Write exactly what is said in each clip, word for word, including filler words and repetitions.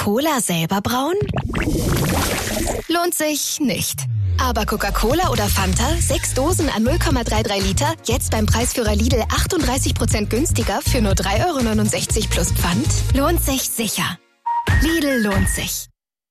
Cola selber brauen? Lohnt sich nicht. Aber Coca-Cola oder Fanta, sechs Dosen an null Komma dreiunddreißig Liter, jetzt beim Preisführer Lidl achtunddreißig Prozent günstiger für nur drei Euro neunundsechzig plus Pfand? Lohnt sich sicher. Lidl lohnt sich.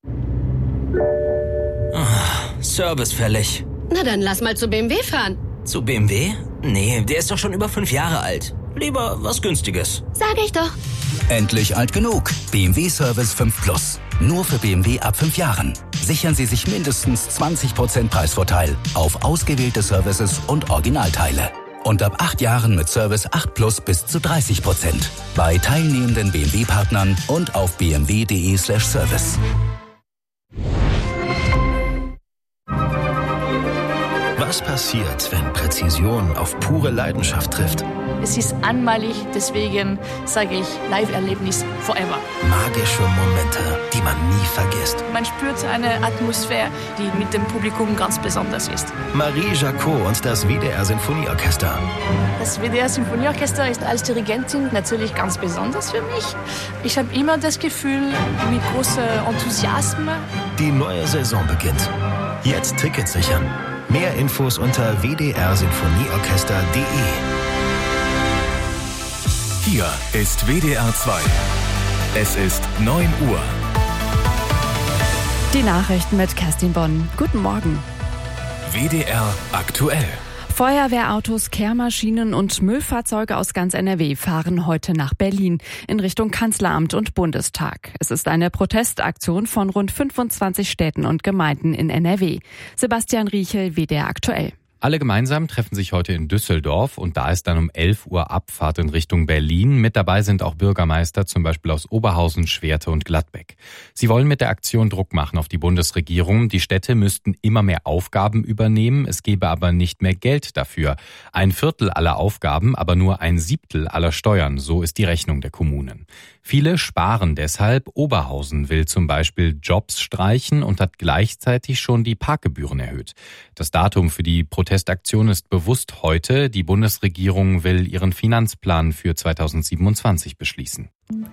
Oh, Service fällig. Na dann lass mal zu B M W fahren. Zu B M W? Nee, der ist doch schon über fünf Jahre alt. Lieber was Günstiges. Sag ich doch. Endlich alt genug. B M W Service fünf Plus. Nur für B M W ab fünf Jahren. Sichern Sie sich mindestens zwanzig Prozent Preisvorteil auf ausgewählte Services und Originalteile. Und ab acht Jahren mit Service acht Plus bis zu dreißig Prozent. Bei teilnehmenden B M W-Partnern und auf b m w punkt d e slash service. Was passiert, wenn Präzision auf pure Leidenschaft trifft? Es ist einmalig, deswegen sage ich Live-Erlebnis forever. Magische Momente, die man nie vergisst. Man spürt eine Atmosphäre, die mit dem Publikum ganz besonders ist. Marie Jacot und das W D R Sinfonieorchester. Das W D R Sinfonieorchester ist als Dirigentin natürlich ganz besonders für mich. Ich habe immer das Gefühl, mit großem Enthusiasmus. Die neue Saison beginnt. Jetzt Tickets sichern. Mehr Infos unter w d r sinfonieorchester punkt d e. Hier ist W D R zwei. Es ist neun Uhr. Die Nachrichten mit Kerstin Bonn. Guten Morgen. W D R aktuell. Feuerwehrautos, Kehrmaschinen und Müllfahrzeuge aus ganz N R W fahren heute nach Berlin in Richtung Kanzleramt und Bundestag. Es ist eine Protestaktion von rund fünfundzwanzig Städten und Gemeinden in N R W. Sebastian Riechel, W D R aktuell. Alle gemeinsam treffen sich heute in Düsseldorf und da ist dann um elf Uhr Abfahrt in Richtung Berlin. Mit dabei sind auch Bürgermeister, zum Beispiel aus Oberhausen, Schwerte und Gladbeck. Sie wollen mit der Aktion Druck machen auf die Bundesregierung. Die Städte müssten immer mehr Aufgaben übernehmen, es gebe aber nicht mehr Geld dafür. Ein Viertel aller Aufgaben, aber nur ein Siebtel aller Steuern, so ist die Rechnung der Kommunen. Viele sparen deshalb. Oberhausen will zum Beispiel Jobs streichen und hat gleichzeitig schon die Parkgebühren erhöht. Das Datum für die Protestaktion ist bewusst heute. Die Bundesregierung will ihren Finanzplan für zweitausendsiebenundzwanzig beschließen.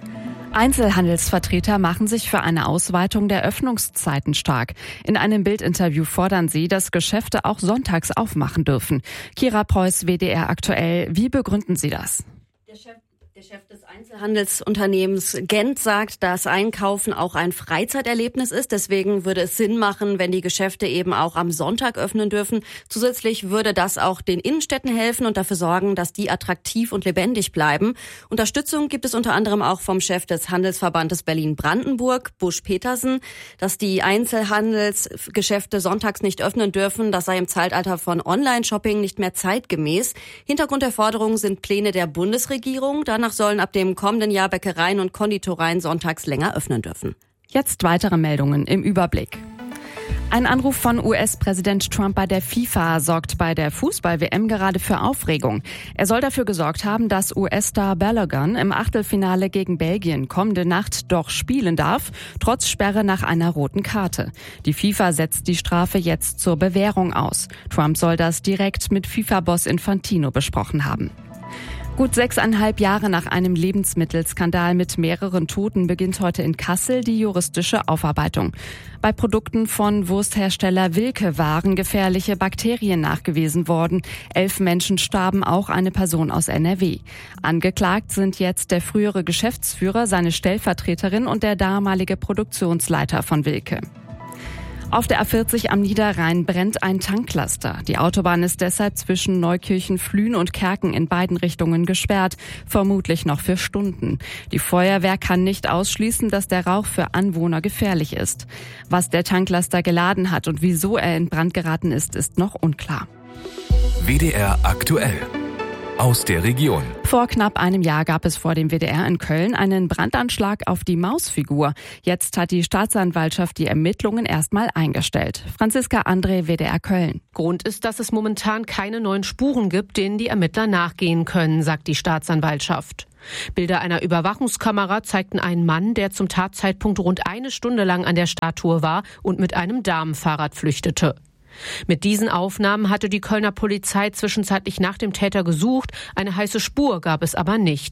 Einzelhandelsvertreter machen sich für eine Ausweitung der Öffnungszeiten stark. In einem Bildinterview fordern sie, dass Geschäfte auch sonntags aufmachen dürfen. Kira Preuß, W D R aktuell. Wie begründen Sie das? Der Chef Der Chef des Einzelhandelsunternehmens Gent sagt, dass Einkaufen auch ein Freizeiterlebnis ist. Deswegen würde es Sinn machen, wenn die Geschäfte eben auch am Sonntag öffnen dürfen. Zusätzlich würde das auch den Innenstädten helfen und dafür sorgen, dass die attraktiv und lebendig bleiben. Unterstützung gibt es unter anderem auch vom Chef des Handelsverbandes Berlin-Brandenburg, Busch Petersen. Dass die Einzelhandelsgeschäfte sonntags nicht öffnen dürfen, das sei im Zeitalter von Online-Shopping nicht mehr zeitgemäß. Hintergrund der Forderung sind Pläne der Bundesregierung. Danach sollen ab dem kommenden Jahr Bäckereien und Konditoreien sonntags länger öffnen dürfen. Jetzt weitere Meldungen im Überblick. Ein Anruf von U S-Präsident Trump bei der FIFA sorgt bei der Fußball-W M gerade für Aufregung. Er soll dafür gesorgt haben, dass U S-Star Balogun im Achtelfinale gegen Belgien kommende Nacht doch spielen darf, trotz Sperre nach einer roten Karte. Die FIFA setzt die Strafe jetzt zur Bewährung aus. Trump soll das direkt mit FIFA-Boss Infantino besprochen haben. Gut sechseinhalb Jahre nach einem Lebensmittelskandal mit mehreren Toten beginnt heute in Kassel die juristische Aufarbeitung. Bei Produkten von Wursthersteller Wilke waren gefährliche Bakterien nachgewiesen worden. Elf Menschen starben, auch eine Person aus N R W. Angeklagt sind jetzt der frühere Geschäftsführer, seine Stellvertreterin und der damalige Produktionsleiter von Wilke. Auf der A vierzig am Niederrhein brennt ein Tanklaster. Die Autobahn ist deshalb zwischen Neukirchen, Flühen und Kerken in beiden Richtungen gesperrt, vermutlich noch für Stunden. Die Feuerwehr kann nicht ausschließen, dass der Rauch für Anwohner gefährlich ist. Was der Tanklaster geladen hat und wieso er in Brand geraten ist, ist noch unklar. W D R aktuell. Aus der Region. Vor knapp einem Jahr gab es vor dem W D R in Köln einen Brandanschlag auf die Mausfigur. Jetzt hat die Staatsanwaltschaft die Ermittlungen erstmal eingestellt. Franziska André, W D R Köln. Grund ist, dass es momentan keine neuen Spuren gibt, denen die Ermittler nachgehen können, sagt die Staatsanwaltschaft. Bilder einer Überwachungskamera zeigten einen Mann, der zum Tatzeitpunkt rund eine Stunde lang an der Statue war und mit einem Damenfahrrad flüchtete. Mit diesen Aufnahmen hatte die Kölner Polizei zwischenzeitlich nach dem Täter gesucht, eine heiße Spur gab es aber nicht.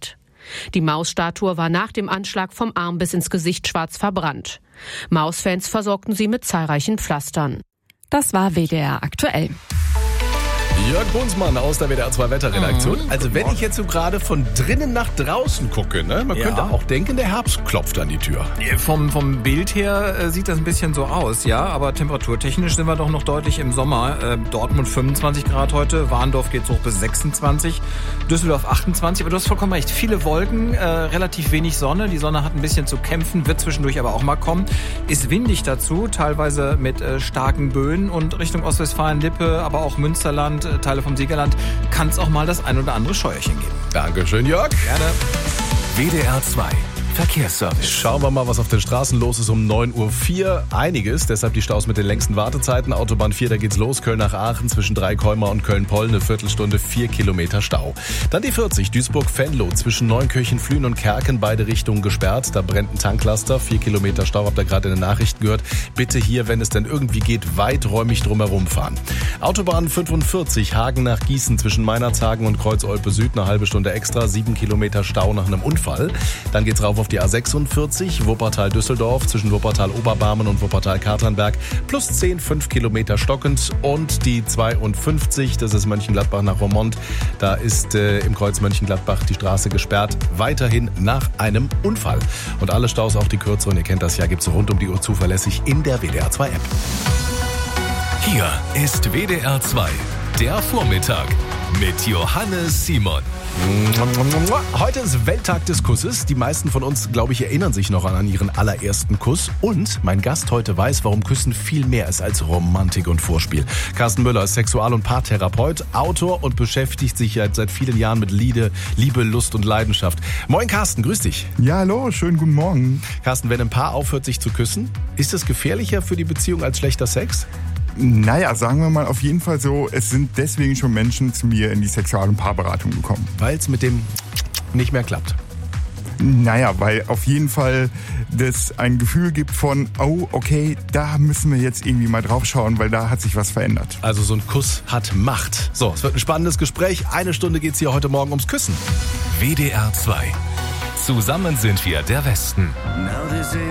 Die Maus-Statue war nach dem Anschlag vom Arm bis ins Gesicht schwarz verbrannt. Maus-Fans versorgten sie mit zahlreichen Pflastern. Das war W D R aktuell. Jörg Bunsmann aus der W D R zwei Wetterredaktion. Also wenn ich jetzt so gerade von drinnen nach draußen gucke, ne, man Ja. könnte auch denken, der Herbst klopft an die Tür. Vom, vom Bild her äh, sieht das ein bisschen so aus, ja, aber temperaturtechnisch sind wir doch noch deutlich im Sommer. Äh, Dortmund fünfundzwanzig Grad heute, Warndorf geht hoch bis sechsundzwanzig, Düsseldorf achtundzwanzig, aber du hast vollkommen recht, viele Wolken, äh, relativ wenig Sonne, die Sonne hat ein bisschen zu kämpfen, wird zwischendurch aber auch mal kommen, ist windig dazu, teilweise mit äh, starken Böen und Richtung Ostwestfalen-Lippe, aber auch Münsterland, äh, Teile vom Siegerland, kann es auch mal das ein oder andere Scheuerchen geben. Dankeschön, Jörg. Gerne. W D R zwei Verkehrsservice. Schauen wir mal, was auf den Straßen los ist um neun Uhr vier. Einiges, deshalb die Staus mit den längsten Wartezeiten. Autobahn vier, da geht's los. Köln nach Aachen zwischen Dreikäumer und Köln-Poll. Eine Viertelstunde, vier Kilometer Stau. Dann die vierzig, Duisburg-Venlo zwischen Neunkirchen, Flühen und Kerken. Beide Richtungen gesperrt. Da brennt ein Tanklaster. Vier Kilometer Stau, habt ihr gerade in den Nachrichten gehört. Bitte hier, wenn es denn irgendwie geht, weiträumig drumherum fahren. Autobahn fünfundvierzig, Hagen nach Gießen zwischen Meinerzhagen und Kreuz-Olpe Süd. Eine halbe Stunde extra. Sieben Kilometer Stau nach einem Unfall. Dann geht's rauf auf die A sechsundvierzig, Wuppertal-Düsseldorf zwischen Wuppertal-Oberbarmen und Wuppertal-Katernberg plus zehn, fünf Kilometer stockend und die zweiundfünfzig, das ist Mönchengladbach nach Romont, da ist äh, im Kreuz Mönchengladbach die Straße gesperrt, weiterhin nach einem Unfall. Und alle Staus, auch die kürzeren, ihr kennt das ja, gibt's rund um die Uhr zuverlässig in der W D R zwei App. Hier ist W D R zwei, der Vormittag mit Johannes Simon. Heute ist Welttag des Kusses. Die meisten von uns, glaube ich, erinnern sich noch an ihren allerersten Kuss. Und mein Gast heute weiß, warum Küssen viel mehr ist als Romantik und Vorspiel. Carsten Müller ist Sexual- und Paartherapeut, Autor und beschäftigt sich seit vielen Jahren mit Liebe, Liebe, Lust und Leidenschaft. Moin Carsten, grüß dich. Ja, hallo, schönen guten Morgen. Carsten, wenn ein Paar aufhört, sich zu küssen, ist das gefährlicher für die Beziehung als schlechter Sex? Naja, sagen wir mal auf jeden Fall so, es sind deswegen schon Menschen zu mir in die Sexual- und Paarberatung gekommen. Weil es mit dem nicht mehr klappt. Naja, weil auf jeden Fall das ein Gefühl gibt von, oh, okay, da müssen wir jetzt irgendwie mal drauf schauen, weil da hat sich was verändert. Also so ein Kuss hat Macht. So, es wird ein spannendes Gespräch. Eine Stunde geht's hier heute Morgen ums Küssen. W D R zwei. Zusammen sind wir der Westen.